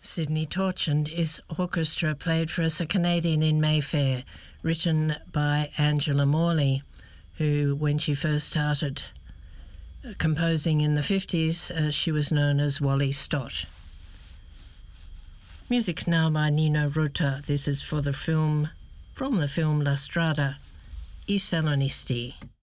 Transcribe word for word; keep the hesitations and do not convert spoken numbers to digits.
Sydney Torchant is orchestra played for us, a Canadian in Mayfair, written by Angela Morley, who, when she first started composing in the fifties, uh, she was known as Wally Stott. Music now by Nino Rota. This is for the film, from the film La Strada, I Salonisti.